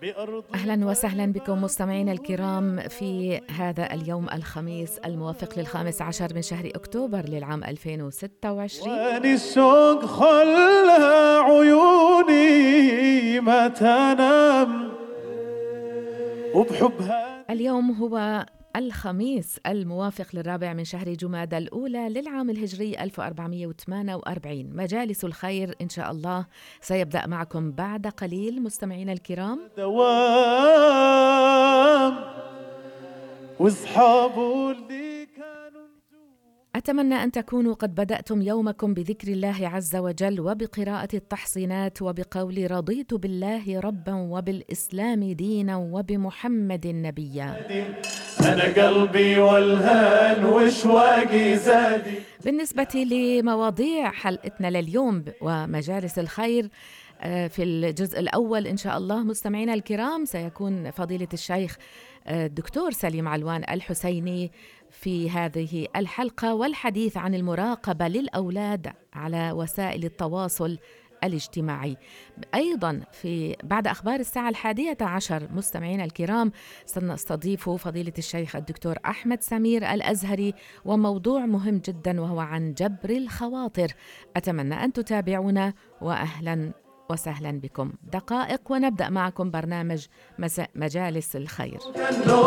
أهلا وسهلا بكم مستمعينا الكرام في هذا اليوم الخميس الموافق ل15 من شهر أكتوبر للعام 2026. واني الشوق خلى عيوني ما تنام وبحبها. اليوم هو الخميس الموافق للرابع من شهر جمادى الأولى للعام الهجري 1448. مجالس الخير إن شاء الله سيبدأ معكم بعد قليل مستمعينا الكرام. دوام واصحابه اللي كانوا أتمنى أن تكونوا قد بدأتم يومكم بذكر الله عز وجل وبقراءة التحصينات وبقول رضيت بالله ربا وبالإسلام دينا وبمحمد نبيا. أنا قلبي والهان وشواقي زادي. بالنسبة لمواضيع حلقتنا لليوم ومجالس الخير، في الجزء الأول إن شاء الله مستمعينا الكرام سيكون فضيلة الشيخ الدكتور سليم علوان الحسيني في هذه الحلقة، والحديث عن المراقبة للأولاد على وسائل التواصل الاجتماعي. أيضا في بعد أخبار الساعة 11 مستمعينا الكرام سنستضيف فضيلة الشيخ الدكتور أحمد سمير الأزهري وموضوع مهم جدا وهو عن جبر الخواطر. أتمنى أن تتابعونا وأهلا وسهلا بكم. دقائق ونبدأ معكم برنامج مجالس الخير.